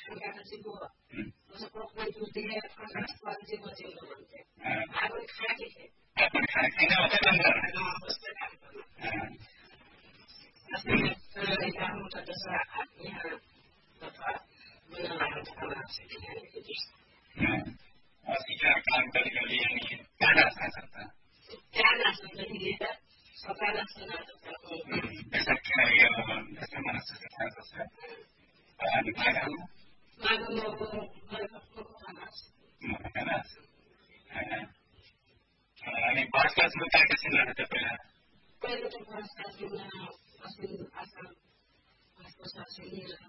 kasih gua. Masuk pokok itu dia akan sepanjang macam nanti. Aku kaki. Aku kaki na apa bangga? Mesti kan. Tapi kamu tak saatnya apa menahan sama sekian itu. Masih akan kali ini panas rasa. Panas menjadi dia. Panas sangat. Besar kaya sama rasa. Di mana? Panas. Ini bahasa sebentar ke sini ada apa? Kalau itu bahasa juga asal asal sini